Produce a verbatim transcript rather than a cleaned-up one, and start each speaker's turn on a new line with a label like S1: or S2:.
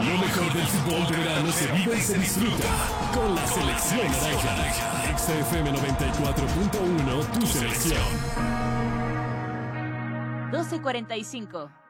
S1: Lo mejor del fútbol de verano se vive y se disfruta con la selección naranja. X F M noventa y cuatro punto uno, tu selección.
S2: doce cuarenta y cinco.